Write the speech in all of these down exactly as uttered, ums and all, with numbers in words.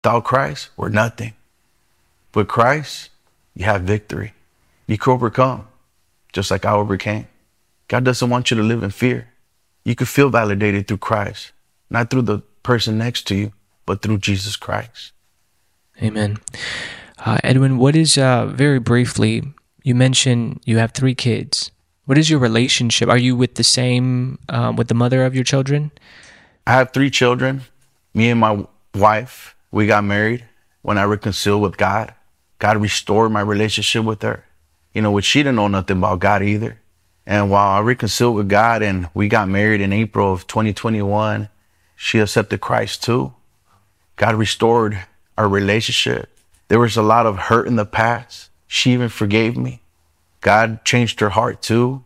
Without Christ, we're nothing. With Christ, you have victory. You can overcome, just like I overcame. God doesn't want you to live in fear. You can feel validated through Christ, not through the person next to you, but through Jesus Christ. Amen. Uh, Edwin, what is, uh, very briefly, you mentioned you have three kids. What is your relationship? Are you with the same, um, with the mother of your children? I have three children. Me and my wife, we got married when I reconciled with God. God restored my relationship with her. You know, which she didn't know nothing about God either. And while I reconciled with God and we got married in April of twenty twenty-one, she accepted Christ too. God restored our relationship. There was a lot of hurt in the past. She even forgave me. God changed her heart too.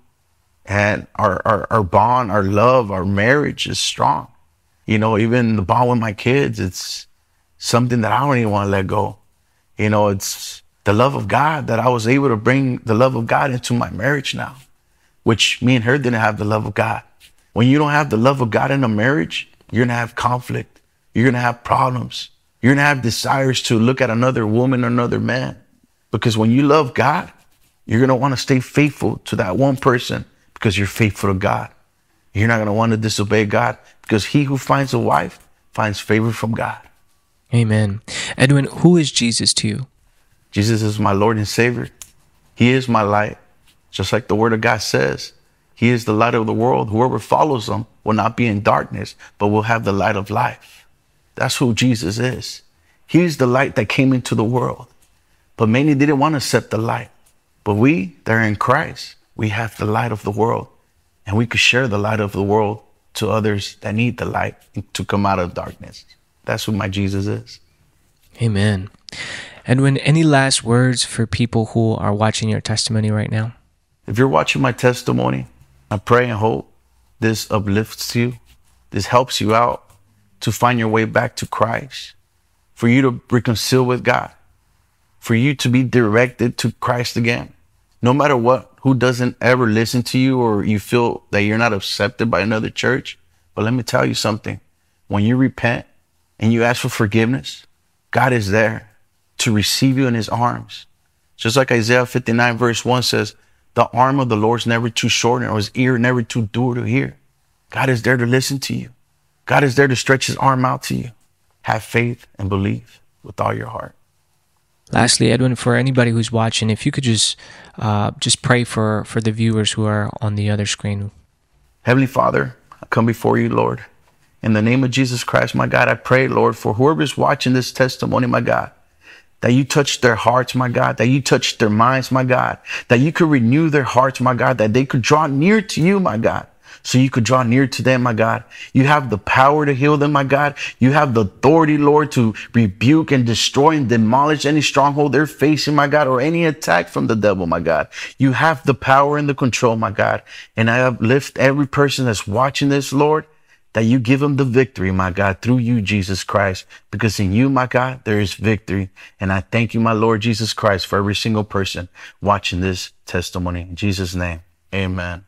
And our, our, our bond, our love, our marriage is strong. You know, even the bond with my kids, it's something that I don't even want to let go. You know, it's the love of God that I was able to bring the love of God into my marriage now, which me and her didn't have the love of God. When you don't have the love of God in a marriage, you're going to have conflict. You're going to have problems. You're going to have desires to look at another woman or another man. Because when you love God, you're going to want to stay faithful to that one person because you're faithful to God. You're not going to want to disobey God because he who finds a wife finds favor from God. Amen. Edwin, who is Jesus to you? Jesus is my Lord and Savior. He is my light. Just like the word of God says, he is the light of the world. Whoever follows him will not be in darkness, but will have the light of life. That's who Jesus is. He's the light that came into the world. But many didn't want to accept the light. But we that are in Christ, we have the light of the world. And we could share the light of the world to others that need the light to come out of darkness. That's who my Jesus is. Amen. Edwin, any last words for people who are watching your testimony right now? If you're watching my testimony, I pray and hope this uplifts you. This helps you out to find your way back to Christ, for you to reconcile with God, for you to be directed to Christ again. No matter what, who doesn't ever listen to you or you feel that you're not accepted by another church. But let me tell you something. When you repent and you ask for forgiveness, God is there to receive you in his arms. Just like Isaiah fifty-nine verse one says, the arm of the Lord is never too short or his ear never too dull to hear. God is there to listen to you. God is there to stretch his arm out to you. Have faith and believe with all your heart. Lastly, Edwin, for anybody who's watching, if you could just uh, just pray for, for the viewers who are on the other screen. Heavenly Father, I come before you, Lord. In the name of Jesus Christ, my God, I pray, Lord, for whoever's watching this testimony, my God, that you touch their hearts, my God, that you touch their minds, my God, that you could renew their hearts, my God, that they could draw near to you, my God, so you could draw near to them, my God. You have the power to heal them, my God. You have the authority, Lord, to rebuke and destroy and demolish any stronghold they're facing, my God, or any attack from the devil, my God. You have the power and the control, my God. And I uplift every person that's watching this, Lord, that you give them the victory, my God, through you, Jesus Christ, because in you, my God, there is victory. And I thank you, my Lord Jesus Christ, for every single person watching this testimony. In Jesus' name, amen.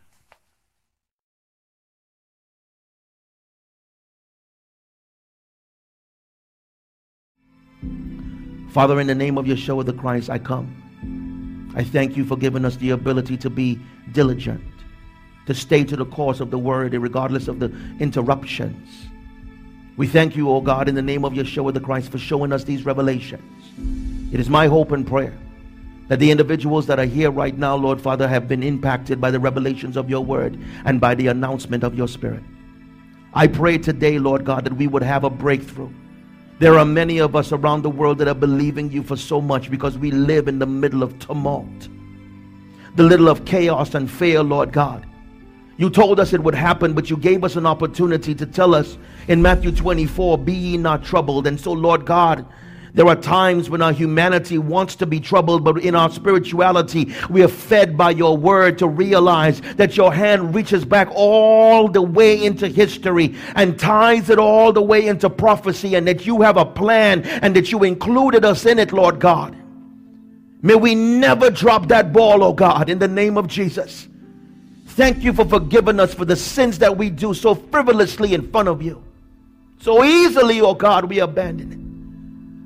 Father, in the name of Yeshua the Christ, I come. I thank you for giving us the ability to be diligent, to stay to the course of the word, regardless of the interruptions. We thank you, O God, in the name of Yeshua the Christ, for showing us these revelations. It is my hope and prayer that the individuals that are here right now, Lord Father, have been impacted by the revelations of your word and by the announcement of your spirit. I pray today, Lord God, that we would have a breakthrough. There are many of us around the world that are believing you for so much because we live in the middle of tumult, the middle of chaos and fear, Lord God. You told us it would happen, but you gave us an opportunity to tell us in Matthew twenty-four, be ye not troubled. And so, Lord God, there are times when our humanity wants to be troubled, but in our spirituality, we are fed by your word to realize that your hand reaches back all the way into history and ties it all the way into prophecy, and that you have a plan and that you included us in it, Lord God. May we never drop that ball, oh God, in the name of Jesus. Thank you for forgiving us for the sins that we do so frivolously in front of you. So easily, oh God, we abandon it.